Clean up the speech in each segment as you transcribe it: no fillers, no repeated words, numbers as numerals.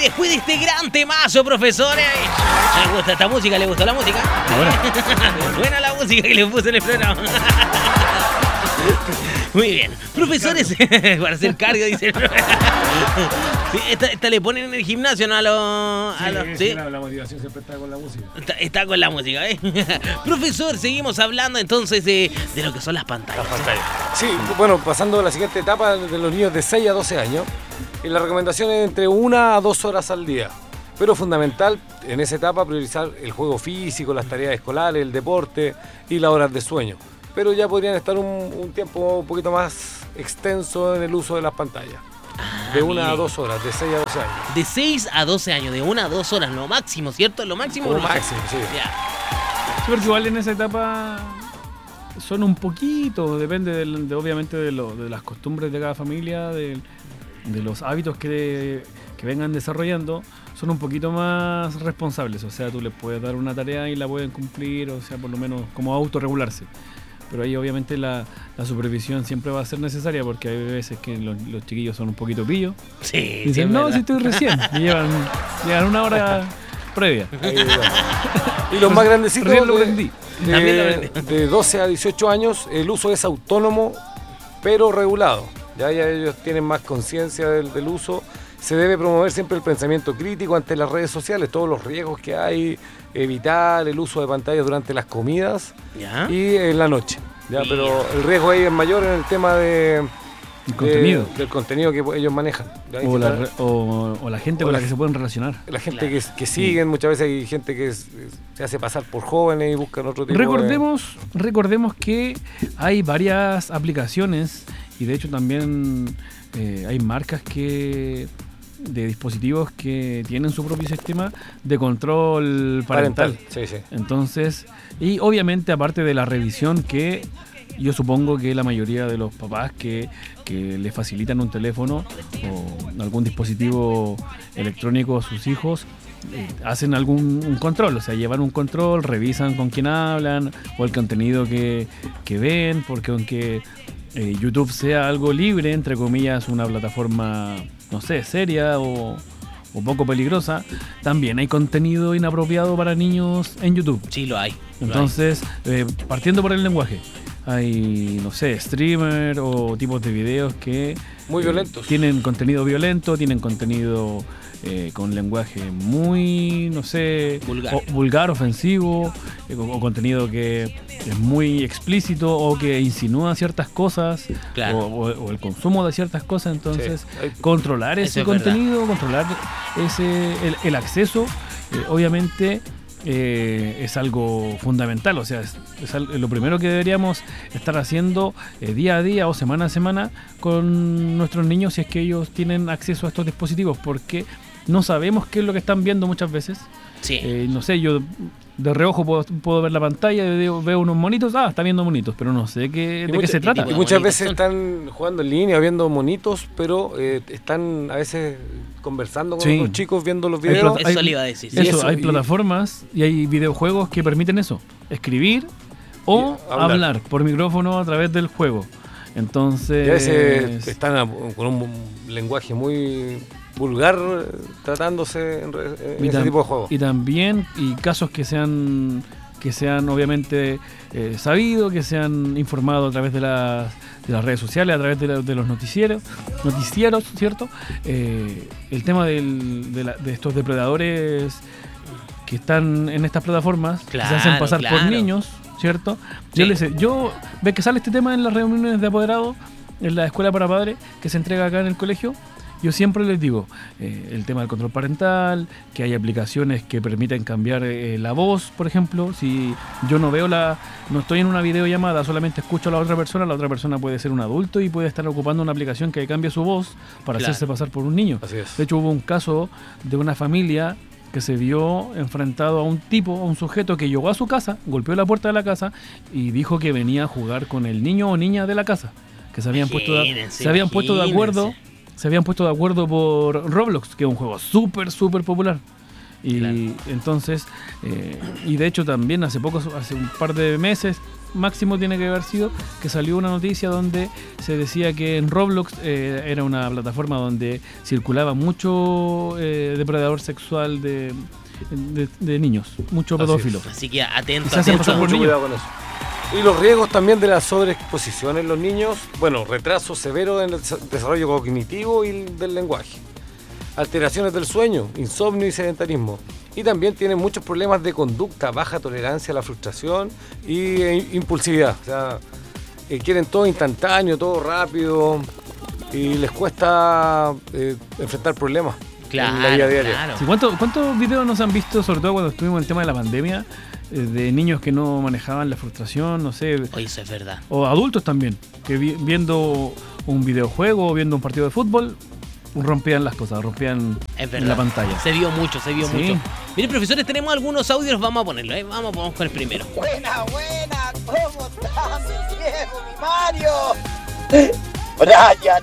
después de este gran temazo, profesores. ¿Le gusta esta música? ¿Le gustó la música? Buena la música que le puse en el programa. Muy bien. Profesores, para hacer cardio, dice el sí, esta le ponen en el gimnasio, ¿no? ¿Sí? La motivación siempre está con la música. Está con la música, ¿eh? Profesor, seguimos hablando entonces de lo que son las pantallas. Las pantallas. Sí, bueno, pasando a la siguiente etapa de los niños de 6 a 12 años. Y la recomendación es entre 1 a 2 horas al día. Pero fundamental en esa etapa priorizar el juego físico, las tareas escolares, el deporte y las horas de sueño. Pero ya podrían estar un tiempo un poquito más extenso en el uso de las pantallas. De 1 a 2 horas, de 6 a 12 años. De 6 a 12 años, de 1 a 2 horas, lo máximo, ¿cierto? Lo máximo. Lo máximo, sí. Ya. Sí, porque igual en esa etapa son un poquito, depende obviamente de las costumbres de cada familia, de los hábitos que vengan desarrollando, son un poquito más responsables. O sea, tú les puedes dar una tarea y la pueden cumplir, o sea, por lo menos como autorregularse. Pero ahí obviamente la supervisión siempre va a ser necesaria porque hay veces que los chiquillos son un poquito pillos. Sí, y dicen, no, si estoy recién. Y llevan 1 hora previa. Y los más grandecitos de 12 a 18 años, el uso es autónomo pero regulado. Ya ellos tienen más conciencia del uso. Se debe promover siempre el pensamiento crítico ante las redes sociales, todos los riesgos que hay, evitar el uso de pantallas durante las comidas y en la noche. Pero el riesgo ahí es mayor en el tema del contenido que ellos manejan. O la gente con la que se pueden relacionar. La gente que siguen, muchas veces hay gente que se hace pasar por jóvenes y buscan otro tipo Recordemos que hay varias aplicaciones y de hecho también hay marcas de dispositivos que tienen su propio sistema de control parental. Sí. Entonces, y obviamente aparte de la revisión que yo supongo que la mayoría de los papás que le facilitan un teléfono o algún dispositivo electrónico a sus hijos hacen un control, o sea, llevan un control, revisan con quién hablan o el contenido que ven, porque aunque YouTube sea algo libre, entre comillas, una plataforma, no sé, seria o poco peligrosa, también hay contenido inapropiado para niños en YouTube. Sí, lo hay. Entonces, partiendo por el lenguaje, hay, no sé, streamers o tipos de videos que muy violentos. Tienen contenido violento, tienen contenido con lenguaje muy, no sé, vulgar, ofensivo, o contenido que es muy explícito o que insinúa ciertas cosas, o el consumo de ciertas cosas. Entonces, controlar ese contenido, controlar el acceso, obviamente es algo fundamental. O sea, es lo primero que deberíamos estar haciendo día a día o semana a semana con nuestros niños si es que ellos tienen acceso a estos dispositivos, porque no sabemos qué es lo que están viendo muchas veces. No sé, yo de reojo puedo ver la pantalla y veo unos monitos, está viendo monitos, pero no sé de qué se trata. Y muchas veces están jugando en línea, viendo monitos, pero están a veces conversando con los chicos, viendo los videos. Eso le iba a decir. Hay plataformas y hay videojuegos que permiten eso, escribir o hablar por micrófono a través del juego. Entonces... Y a veces están con un lenguaje muy vulgar tratándose en ese tipo de juegos. Y también casos que sean obviamente sabidos, que sean informados a través de las redes sociales, a través de los noticieros, ¿cierto? El tema de estos depredadores que están en estas plataformas, que se hacen pasar por niños, ¿cierto? Yo ves que sale este tema en las reuniones de apoderados en la escuela para padres que se entrega acá en el colegio. Yo siempre les digo el tema del control parental, que hay aplicaciones que permiten cambiar la voz, por ejemplo. Si yo no estoy en una videollamada, solamente escucho a la otra persona puede ser un adulto y puede estar ocupando una aplicación que cambie su voz para hacerse pasar por un niño. Así es. De hecho, hubo un caso de una familia que se vio enfrentado a un sujeto que llegó a su casa, golpeó la puerta de la casa y dijo que venía a jugar con el niño o niña de la casa, que se habían puesto de acuerdo por Roblox, que es un juego súper popular. Y entonces, y de hecho también hace un par de meses, máximo tiene que haber sido que salió una noticia donde se decía que en Roblox era una plataforma donde circulaba mucho depredador sexual de niños, mucho pedófilo. Así que atento, se hacen pasar por niños. Cuidado con eso. Y los riesgos también de la sobreexposición en los niños, bueno, retraso severo en el desarrollo cognitivo y del lenguaje, alteraciones del sueño, insomnio y sedentarismo. Y también tienen muchos problemas de conducta, baja tolerancia a la frustración y impulsividad. O sea, quieren todo instantáneo, todo rápido y les cuesta enfrentar problemas en la vida diaria. Claro. Sí, ¿cuántos videos nos han visto, sobre todo cuando estuvimos en el tema de la pandemia, de niños que no manejaban la frustración, no sé? Oye, eso es verdad. O adultos también, que viendo un videojuego o viendo un partido de fútbol, rompían las cosas, rompían la pantalla. Se vio mucho. Miren, profesores, tenemos algunos audios, vamos a ponerlos, Vamos con el primero. Buena, ¿cómo estás, mi viejo, mi Mario? Brian,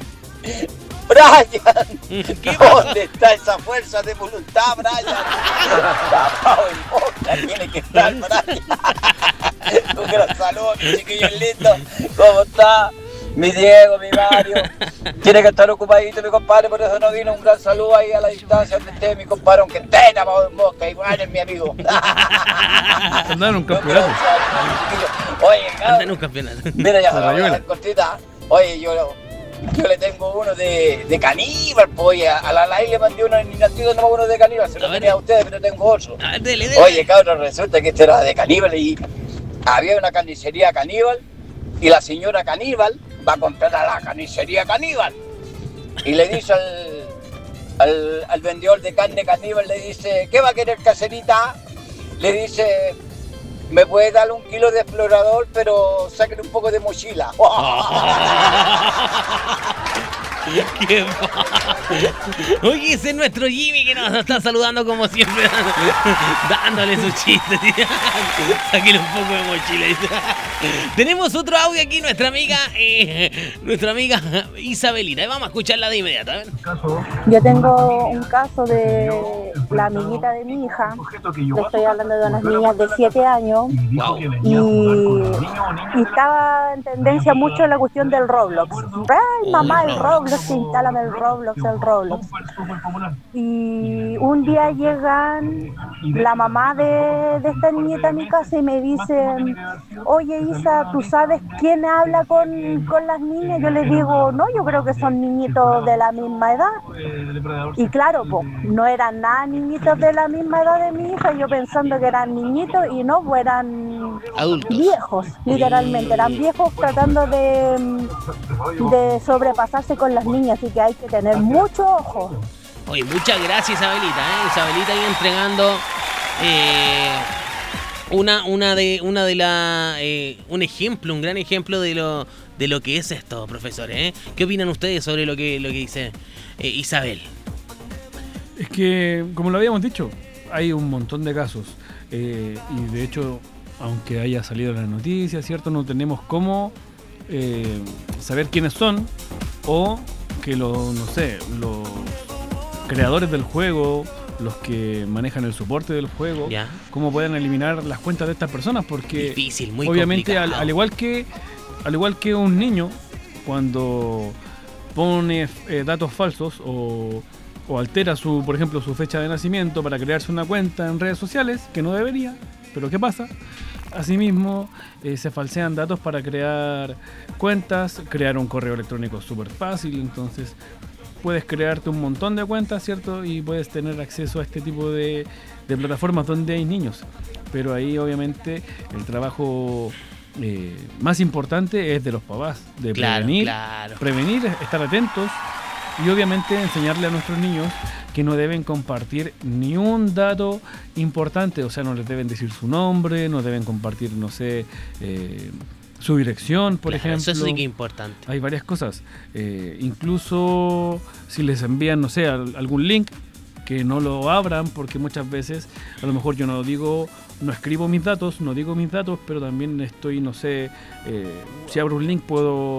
¿dónde está esa fuerza de voluntad, Brian? Tapado en boca, tiene que estar, Brian. Un gran saludo, mi chiquillo lindo. ¿Cómo está? Mi Diego, mi Mario. Tiene que estar ocupadito, mi compadre, por eso no vino. Un gran saludo ahí a la distancia donde esté mi compadre, aunque esté tapado en boca, igual es mi amigo. Andan un campeonato. Oye, cabrón. Andan un campeonato. Mira, ya se la voy a dar cortita. Oye, yo le tengo uno de caníbal, pues. A la Lai le mandé uno en nacido, no uno de caníbal. Se lo tenía a ustedes, pero tengo otro. Dele. Oye, cabrón, resulta que este era de caníbal y había una carnicería caníbal y la señora caníbal va a comprar a la carnicería caníbal y le dice al vendedor de carne caníbal, le dice, ¿qué va a querer, caserita? Le dice, me puede dar 1 kilo de explorador, pero sáquenle un poco de mochila. ¿Qué pasa? Oye, ese es nuestro Jimmy que nos está saludando como siempre, dándole sus chistes. Sáquenle un poco de mochila. Tenemos otro audio aquí, nuestra amiga Isabelita. Vamos a escucharla de inmediato. A ver. Yo tengo un caso de la amiguita de mi hija. Le estoy hablando de unas niñas de 7 años. Wow. Y estaba en tendencia mucho la cuestión del Roblox. Ay, mamá, el Roblox, instálame el Roblox. Y un día llegan la mamá de esta niñita a mi casa y me dicen, oye Isa, ¿tú sabes quién habla con las niñas? Yo les digo, no, yo creo que son niñitos de la misma edad. Y claro, pues, no eran nada niñitos de la misma edad de mi hija, yo pensando que eran niñitos y no, pues eran adultos. Viejos, literalmente, eran viejos tratando de sobrepasarse con las niñas, así que hay que tener mucho ojo. Oye, muchas gracias, Isabelita, Isabelita ahí entregando un gran ejemplo de lo que es esto, profesores. ¿Qué opinan ustedes sobre lo que dice Isabel? Es que, como lo habíamos dicho, hay un montón de casos y de hecho, aunque haya salido en las noticias, ¿cierto? No tenemos cómo saber quiénes son o que los creadores del juego, los que manejan el soporte del juego, cómo pueden eliminar las cuentas de estas personas, porque difícil, muy obviamente complicado. al igual que un niño cuando pone datos falsos o altera por ejemplo su fecha de nacimiento para crearse una cuenta en redes sociales, que no debería, pero ¿qué pasa? Asimismo, se falsean datos para crear cuentas, crear un correo electrónico es súper fácil, entonces puedes crearte un montón de cuentas, ¿cierto? Y puedes tener acceso a este tipo de plataformas donde hay niños. Pero ahí obviamente el trabajo más importante es de los papás, de prevenir, estar atentos y obviamente enseñarle a nuestros niños que no deben compartir ni un dato importante, o sea, no les deben decir su nombre, no deben compartir, no sé, su dirección, por ejemplo. Eso sí que es importante. Hay varias cosas. Incluso si les envían, no sé, algún link, que no lo abran, porque muchas veces, a lo mejor yo no escribo mis datos, no digo mis datos, pero también estoy, no sé, si abro un link puedo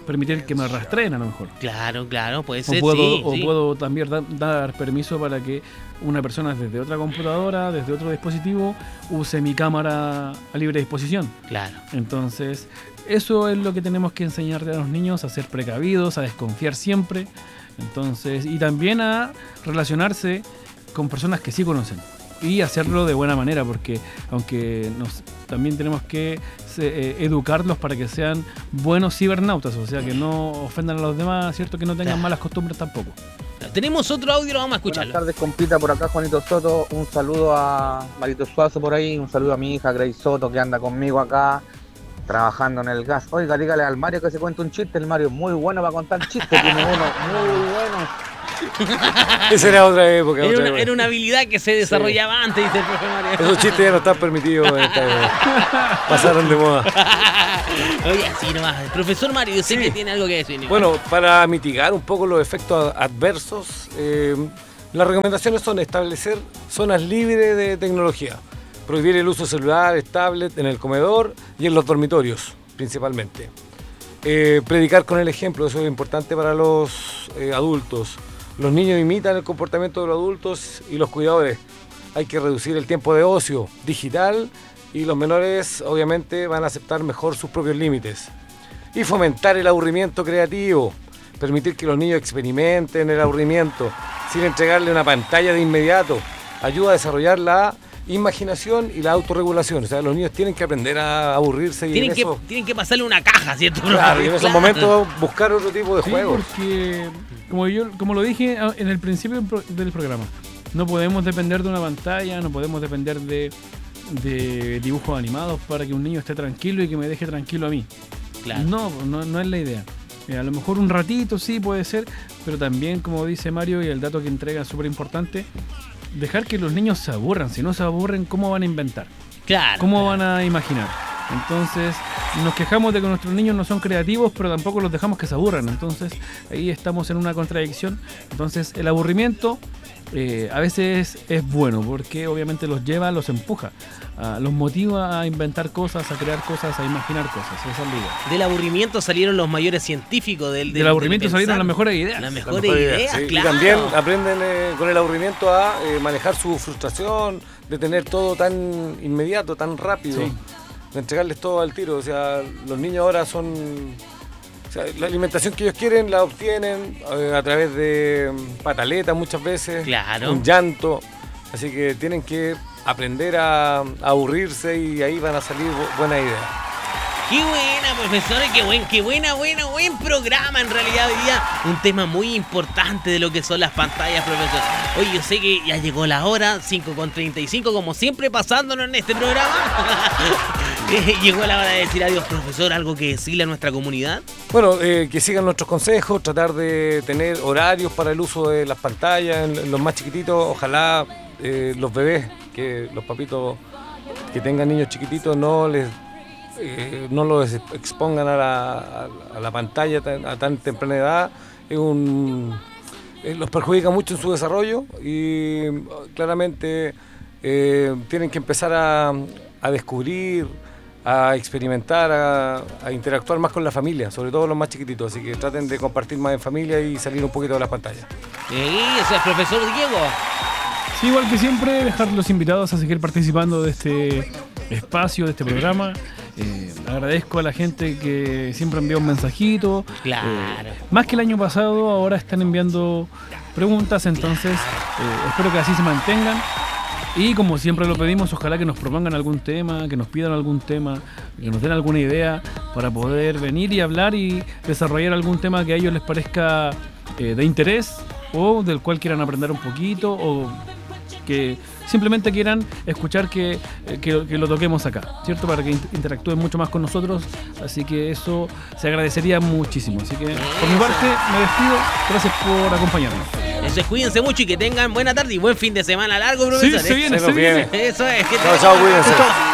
permitir que me rastreen a lo mejor. Claro, puede ser. Puedo también dar permiso para que una persona desde otra computadora, desde otro dispositivo, use mi cámara a libre disposición. Claro. Entonces, eso es lo que tenemos que enseñarle a los niños, a ser precavidos, a desconfiar siempre. Entonces, y también a relacionarse con personas que sí conocen. Y hacerlo de buena manera, porque aunque también tenemos que educarlos para que sean buenos cibernautas, o sea, que no ofendan a los demás, ¿cierto? Que no tengan malas costumbres tampoco. Tenemos otro audio, lo vamos a escuchar. Buenas tardes, compita, por acá Juanito Soto. Un saludo a Marito Suazo por ahí, un saludo a mi hija Grace Soto, que anda conmigo acá trabajando en el gas. Oiga, dígale al Mario que se cuente un chiste. El Mario es muy bueno para contar chistes, tiene uno muy bueno. Esa era otra época. Era una habilidad que se desarrollaba antes, dice el profe Mario. Esos chistes ya no están permitidos. Pasaron de moda. Oye, así nomás. Profesor Mario, yo sé que tiene algo que decir. Bueno, para mitigar un poco los efectos adversos, las recomendaciones son establecer zonas libres de tecnología, prohibir el uso de celulares, tablets en el comedor y en los dormitorios, principalmente. Predicar con el ejemplo, eso es importante para los adultos. Los niños imitan el comportamiento de los adultos y los cuidadores. Hay que reducir el tiempo de ocio digital y los menores obviamente van a aceptar mejor sus propios límites. Y fomentar el aburrimiento creativo, permitir que los niños experimenten el aburrimiento sin entregarle una pantalla de inmediato. Ayuda a desarrollar la imaginación y la autorregulación. O sea, los niños tienen que aprender a aburrirse y tienen que pasarle una caja, ¿cierto? Claro, y en esos momentos buscar otro tipo de juegos. Porque como lo dije en el principio del programa, no podemos depender de una pantalla, no podemos depender de dibujos animados para que un niño esté tranquilo y que me deje tranquilo a mí. Claro. No es la idea. A lo mejor un ratito sí puede ser, pero también, como dice Mario, y el dato que entrega es súper importante, dejar que los niños se aburran. Si no se aburren, ¿cómo van a inventar? Claro. ¿Cómo van a imaginar? Entonces, nos quejamos de que nuestros niños no son creativos, pero tampoco los dejamos que se aburran. Entonces, ahí estamos en una contradicción. Entonces, el aburrimiento a veces es bueno, porque obviamente los los empuja, los motiva a inventar cosas, a crear cosas, a imaginar cosas. Esa es la idea. Del aburrimiento salieron los mayores científicos. Del aburrimiento salieron las mejores ideas. Las mejores ideas, sí. Claro. Y también aprenden con el aburrimiento a manejar su frustración, de tener todo tan inmediato, tan rápido, de entregarles todo al tiro. O sea, los niños ahora o sea, la alimentación que ellos quieren la obtienen a través de pataletas muchas veces, un llanto. Así que tienen que aprender a aburrirse y ahí van a salir buenas ideas. Qué buena, profesores, buen programa en realidad hoy día. Un tema muy importante de lo que son las pantallas, profesor. Oye, yo sé que ya llegó la hora, 5:35, como siempre pasándonos en este programa. Llegó la hora de decir adiós, profesor, algo que decirle a nuestra comunidad. Bueno, que sigan nuestros consejos, tratar de tener horarios para el uso de las pantallas, en los más chiquititos, ojalá los bebés, que los papitos que tengan niños chiquititos no los expongan a la pantalla a tan temprana edad. Los perjudica mucho en su desarrollo y claramente tienen que empezar a descubrir, a experimentar, a interactuar más con la familia, sobre todo los más chiquititos, así que traten de compartir más en familia y salir un poquito de las pantallas. Eso es, profesor Diego. Sí, igual que siempre, dejar los invitados a seguir participando de este espacio, de este programa. Agradezco a la gente que siempre envía un mensajito. Claro. Más que el año pasado, ahora están enviando preguntas, entonces espero que así se mantengan. Y como siempre lo pedimos, ojalá que nos propongan algún tema, que nos pidan algún tema, que nos den alguna idea para poder venir y hablar y desarrollar algún tema que a ellos les parezca de interés o del cual quieran aprender un poquito o que simplemente quieran escuchar que lo toquemos acá, ¿cierto? Para que interactúen mucho más con nosotros, así que eso se agradecería muchísimo. Así que por mi parte me despido, gracias por acompañarnos. Eso es, cuídense mucho y que tengan buena tarde y buen fin de semana largo, profesor. Sí, se viene. Eso es. Chao, cuídense.